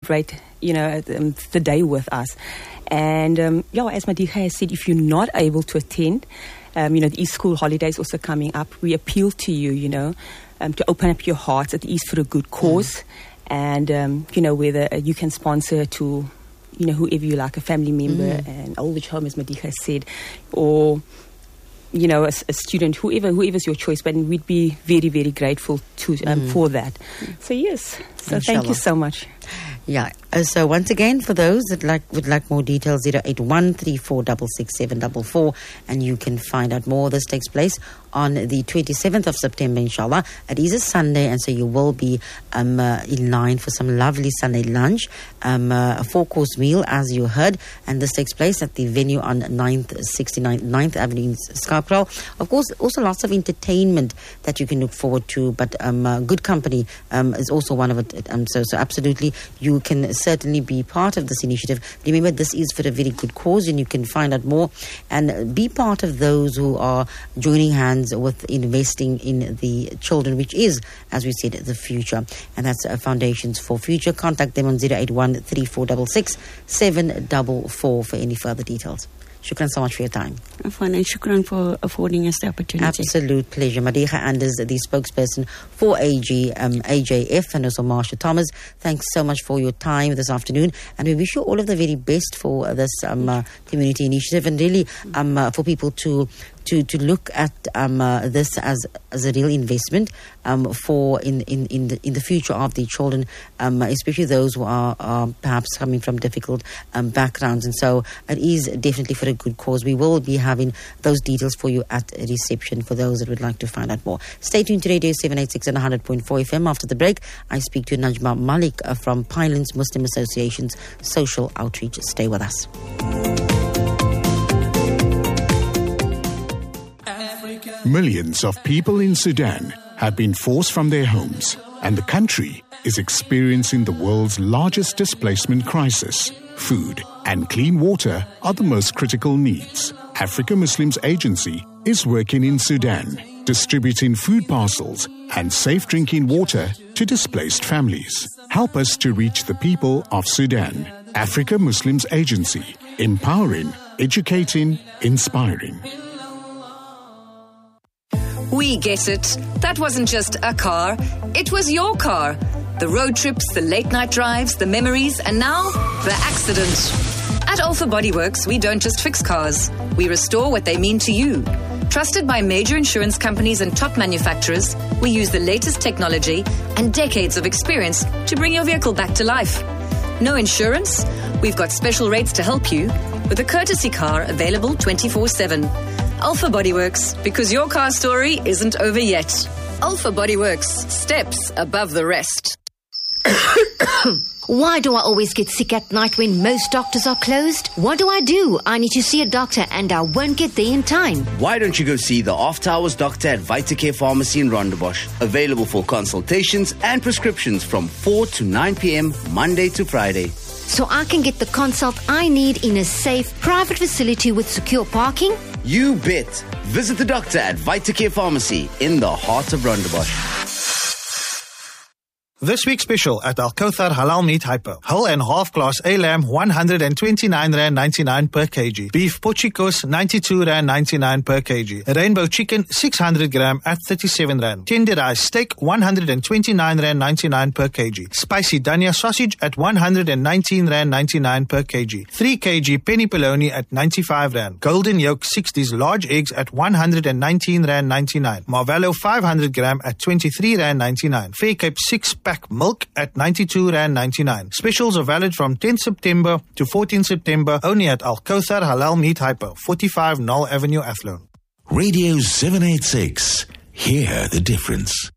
celebrate, the day with us. And, as Madikha has said, if you're not able to attend, the East School holidays also coming up, we appeal to you, to open up your hearts. It is for a good cause. And, whether you can sponsor to, whoever you like, a family member, an older child, as Madikha said, or, a student, whoever's your choice. But we'd be very, very grateful for that. So, yes. So, thank you so much. Yeah. So once again, for those that would like more details, 081-3466-744, and you can find out more. This takes place on the 27th of September, inshallah. It is a Sunday, and so you will be in line for some lovely Sunday lunch, a 4-course meal, as you heard, and this takes place at the venue on 9th Avenue in Skarpral. Of course, also lots of entertainment that you can look forward to, but good company is also one of it. So absolutely, you can certainly be part of this initiative. Remember, this is for a very good cause, and you can find out more and be part of those who are joining hands with investing in the children, which is, as we said, the future. And that's Foundations for Future. Contact them on 081-3466-744 for any further details. Shukran so much for your time. Afwan, and shukran for affording us the opportunity. Absolute pleasure. Madikha Anders, the spokesperson for AJF, and also Marsha Thomas, thanks so much for your time this afternoon. And we wish you all of the very best for this community initiative, and really for people to look at this as a real investment for in the future of the children, especially those who are perhaps coming from difficult backgrounds. And so it is definitely for a good cause. We will be having those details for you at reception for those that would like to find out more. Stay tuned to Radio 786 and 100.4 FM. After the break, I speak to Najma Malik from Pinelands Muslim Association's Social Outreach. Stay with us. Millions of people in Sudan have been forced from their homes, and the country is experiencing the world's largest displacement crisis. Food and clean water are the most critical needs. Africa Muslims Agency is working in Sudan, distributing food parcels and safe drinking water to displaced families. Help us to reach the people of Sudan. Africa Muslims Agency, empowering, educating, inspiring. We get it. That wasn't just a car, it was your car. The road trips, the late night drives, the memories, and now the accident. At Alpha Bodyworks, we don't just fix cars. We restore what they mean to you. Trusted by major insurance companies and top manufacturers, we use the latest technology and decades of experience to bring your vehicle back to life. No insurance? We've got special rates to help you, with a courtesy car available 24/7. Alpha Bodyworks, because your car story isn't over yet. Alpha Bodyworks, steps above the rest. Why do I always get sick at night when most doctors are closed? What do? I need to see a doctor and I won't get there in time. Why don't you go see the After Hours doctor at VitaCare Pharmacy in Rondebosch? Available for consultations and prescriptions from 4 to 9 p.m. Monday to Friday. So I can get the consult I need in a safe, private facility with secure parking? You bet. Visit the doctor at VitaCare Pharmacy in the heart of Rondebosch. This week's special at Al Kauthar Halal Meat Hyper. Whole and half class A lamb, R129.99 per kg. Beef pochicos, R92.99 per kg. Rainbow chicken, 600 gram at R37. Tenderized steak, R129.99 per kg. Spicy Dania sausage at R119.99 per kg. 3 kg penny polony at R95. Golden yolk 60s large eggs at R119.99. Marvello 500 gram at R23.99. Fair Cape 6-pack milk at R92.99. Specials are valid from 10th September to 14th September only at Al Kauthar Halal Meat Hyper, 45 Knoll Avenue, Athlone. Radio 786. Hear the difference.